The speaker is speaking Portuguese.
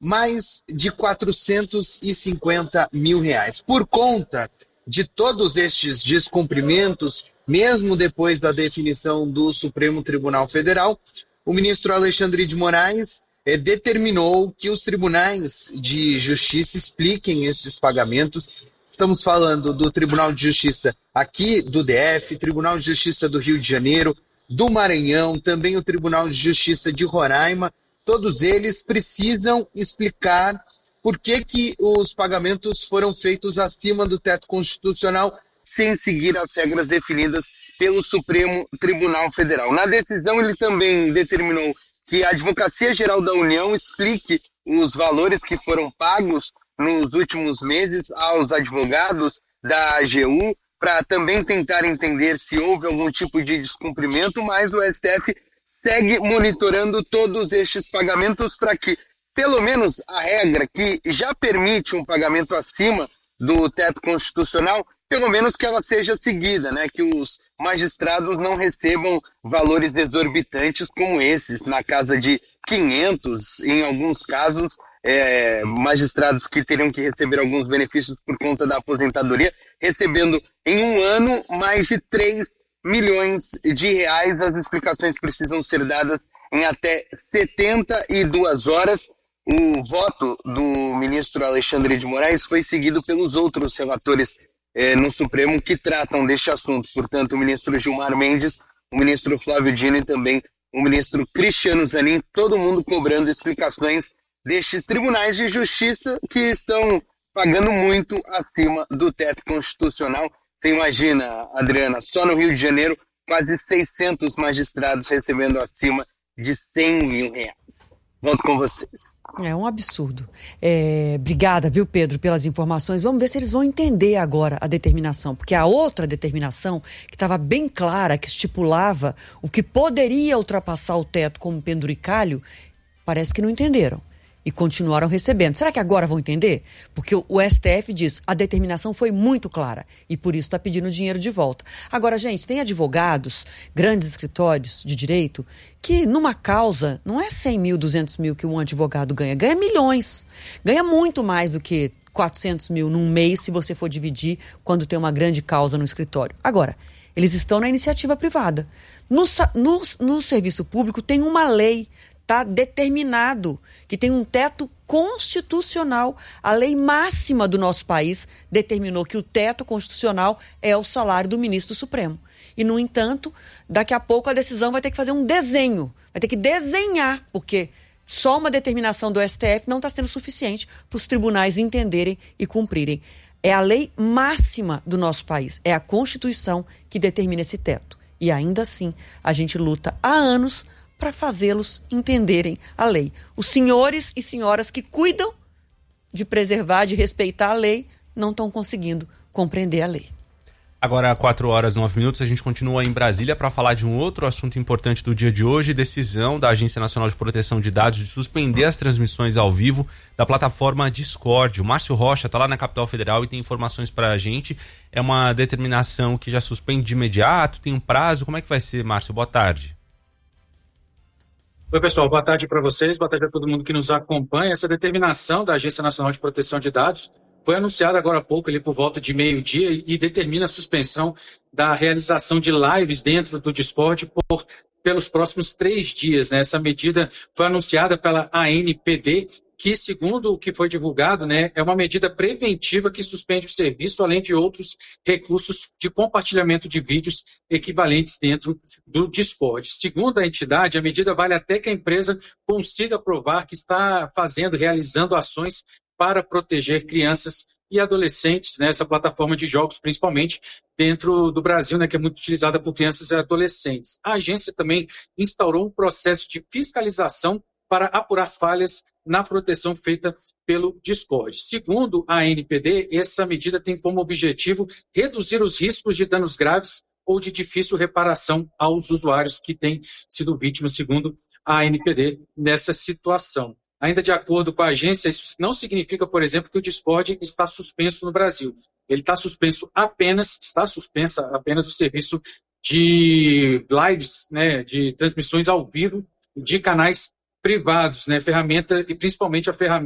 mais de R$450 mil. Por conta de todos estes descumprimentos, mesmo depois da definição do Supremo Tribunal Federal, o ministro Alexandre de Moraes determinou que os tribunais de justiça expliquem esses pagamentos. Estamos falando do Tribunal de Justiça aqui do DF, Tribunal de Justiça do Rio de Janeiro, do Maranhão, também o Tribunal de Justiça de Roraima. Todos eles precisam explicar por que os pagamentos foram feitos acima do teto constitucional sem seguir as regras definidas pelo Supremo Tribunal Federal. Na decisão, ele também determinou que a Advocacia Geral da União explique os valores que foram pagos nos últimos meses aos advogados da AGU, para também tentar entender se houve algum tipo de descumprimento, mas o STF segue monitorando todos estes pagamentos para que, pelo menos, a regra que já permite um pagamento acima do teto constitucional, pelo menos que ela seja seguida, né? Que os magistrados não recebam valores exorbitantes como esses, na casa de 500, em alguns casos, magistrados que teriam que receber alguns benefícios por conta da aposentadoria, recebendo em um ano mais de 3 milhões de reais. As explicações precisam ser dadas em até 72 horas. O voto do ministro Alexandre de Moraes foi seguido pelos outros relatores no Supremo que tratam deste assunto. Portanto, o ministro Gilmar Mendes, o ministro Flávio Dino e também o ministro Cristiano Zanin, todo mundo cobrando explicações destes tribunais de justiça que estão pagando muito acima do teto constitucional. Você imagina, Adriana, só no Rio de Janeiro, quase 600 magistrados recebendo acima de R$100 mil. Volto com vocês. É um absurdo. Obrigada, viu, Pedro, pelas informações. Vamos ver se eles vão entender agora a determinação, porque a outra determinação, que estava bem clara, que estipulava o que poderia ultrapassar o teto como penduricalho, parece que não entenderam. E continuaram recebendo. Será que agora vão entender? Porque o STF diz, a determinação foi muito clara e por isso está pedindo o dinheiro de volta. Agora, gente, tem advogados, grandes escritórios de direito, que numa causa, não é 100 mil, 200 mil que um advogado ganha, ganha milhões. Ganha muito mais do que 400 mil num mês, se você for dividir quando tem uma grande causa no escritório. Agora, eles estão na iniciativa privada. No serviço público tem uma lei. Está determinado que tem um teto constitucional. A lei máxima do nosso país determinou que o teto constitucional é o salário do ministro do Supremo. E, no entanto, daqui a pouco a decisão vai ter que fazer um desenho. Vai ter que desenhar, porque só uma determinação do STF não está sendo suficiente para os tribunais entenderem e cumprirem. É a lei máxima do nosso país. É a Constituição que determina esse teto. E ainda assim, a gente luta há anos para fazê-los entenderem a lei. Os senhores e senhoras que cuidam de preservar, de respeitar a lei, não estão conseguindo compreender a lei. Agora, 4h09, a gente continua em Brasília para falar de um outro assunto importante do dia de hoje, decisão da Agência Nacional de Proteção de Dados de suspender as transmissões ao vivo da plataforma Discord. O Márcio Rocha está lá na capital federal e tem informações para a gente. É uma determinação que já suspende de imediato, tem um prazo. Como é que vai ser, Márcio? Boa tarde. Oi, pessoal, boa tarde para vocês, boa tarde a todo mundo que nos acompanha. Essa determinação da Agência Nacional de Proteção de Dados foi anunciada agora há pouco, ali por volta de meio-dia, e determina a suspensão da realização de lives dentro do Discord pelos próximos 3 dias. Né? Essa medida foi anunciada pela ANPD, que, segundo o que foi divulgado, né, é uma medida preventiva que suspende o serviço, além de outros recursos de compartilhamento de vídeos equivalentes dentro do Discord. Segundo a entidade, a medida vale até que a empresa consiga provar que está realizando ações para proteger crianças e adolescentes nessa plataforma de jogos, principalmente dentro do Brasil, né, que é muito utilizada por crianças e adolescentes. A agência também instaurou um processo de fiscalização para apurar falhas na proteção feita pelo Discord. Segundo a ANPD, essa medida tem como objetivo reduzir os riscos de danos graves ou de difícil reparação aos usuários que têm sido vítimas, segundo a ANPD, nessa situação. Ainda de acordo com a agência, isso não significa, por exemplo, que o Discord está suspenso no Brasil. Ele está suspensa apenas o serviço de lives, né, de transmissões ao vivo de canais privados, né, ferramenta e principalmente a ferramenta